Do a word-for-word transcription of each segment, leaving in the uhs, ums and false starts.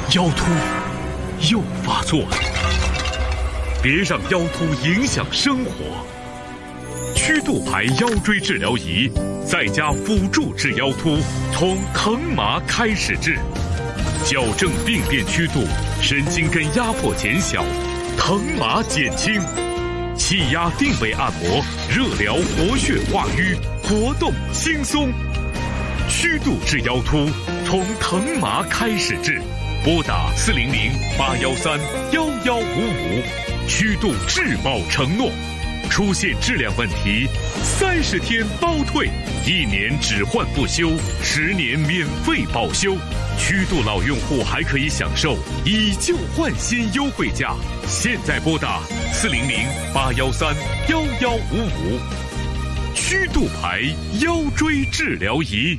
腰突又发作了，别让腰突影响生活。曲度牌腰椎治疗仪在家辅助治腰突，从疼麻开始治，矫正病变曲度，神经根压迫减小，疼麻减轻，气压定位按摩，热疗活血化瘀，活动轻松。曲度治腰突，从疼麻开始治，拨打四零零八幺三幺幺五五，曲度质保承诺。出现质量问题，三十天包退，一年只换不修，十年免费保修。曲度老用户还可以享受以旧换新优惠价。现在拨打四零零八幺三幺幺五五，曲度牌腰椎治疗仪。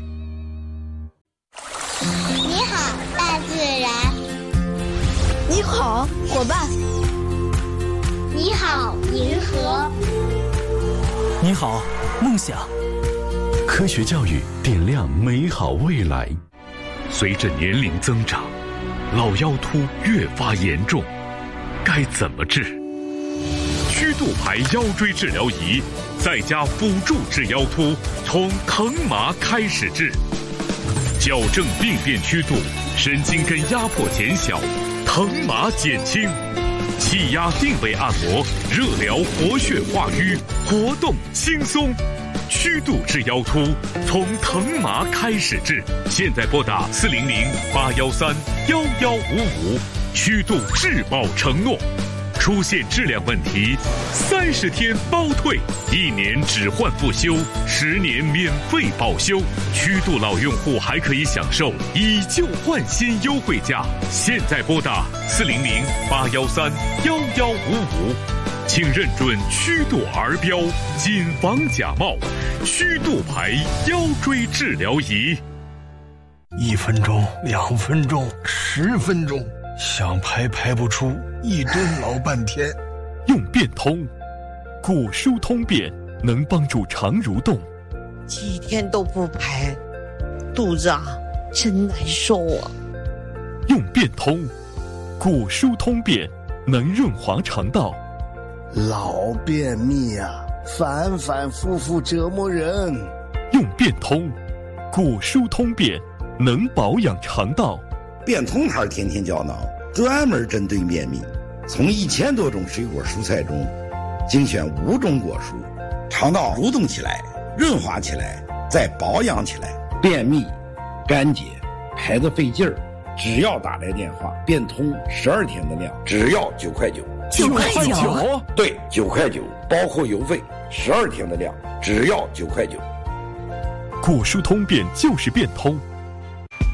你好，大自然。 你好，伙伴。 你好，银河。 你好，梦想。 科学教育点亮美好未来。 随着年龄增长，老腰突越发严重，该怎么治？曲度牌腰椎治疗仪在家辅助治腰突，从疼麻开始治，矫正病变曲度，神经根压迫减小，疼麻减轻，气压定位按摩，热疗活血化瘀，活动轻松。曲度治腰突，从疼麻开始治。现在拨打四零零八幺三幺幺五五，曲度质保承诺。出现质量问题，三十天包退，一年只换不修，十年免费保修。曲度老用户还可以享受以旧换新优惠价。现在拨打四零零八幺三幺幺五五，请认准曲度儿标，谨防假冒。曲度牌腰椎治疗仪。 一分钟，两分钟，十分钟。想排排不出，一蹲老半天。 用变通，骨疏通便能帮助肠蠕动。 几天都不排，肚子啊真难受啊。 用变通，骨疏通便能润滑肠道。 老便秘啊，反反复复折磨人。 用变通，骨疏通便能保养肠道。 变通牌天天胶囊专门针对便秘，从一千多种水果蔬菜中精选五种果蔬，肠道蠕动起来，润滑起来，再保养起来。便秘、干结、排得费劲儿，只要打来电话，变通十二天的量，只要九块九。 九块九？ 对，九块九，包括邮费。十二天的量，只要九块九。 骨疏通便就是变通。